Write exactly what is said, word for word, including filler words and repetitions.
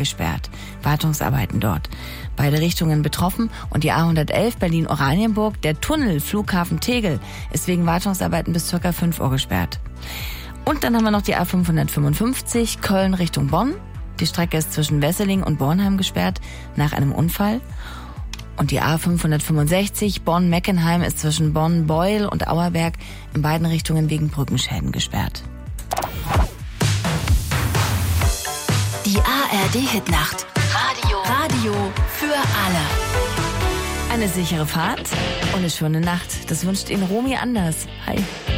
gesperrt. Wartungsarbeiten dort. Beide Richtungen betroffen und die A hundertelf Berlin-Oranienburg, der Tunnel Flughafen Tegel, ist wegen Wartungsarbeiten bis ca. fünf Uhr gesperrt. Und dann haben wir noch die A fünfhundertfünfundfünfzig Köln Richtung Bonn. Die Strecke ist zwischen Wesseling und Bornheim gesperrt nach einem Unfall. Und die A fünfhundertfünfundsechzig Bonn-Meckenheim ist zwischen Bonn, Beuel und Auerberg in beiden Richtungen wegen Brückenschäden gesperrt. Die A R D-Hitnacht. Radio. Radio für alle. Eine sichere Fahrt und eine schöne Nacht. Das wünscht Ihnen Romy Anders. Hi.